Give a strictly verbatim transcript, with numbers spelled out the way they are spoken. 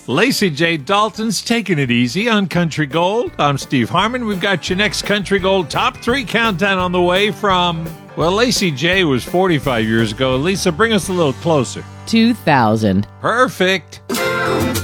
Lacey J. Dalton's taking it easy on Country Gold. I'm Steve Harmon. We've got your next Country Gold Top three countdown on the way from, well, Lacey J. was forty-five years ago. Lisa, bring us a little closer. two thousand. Perfect.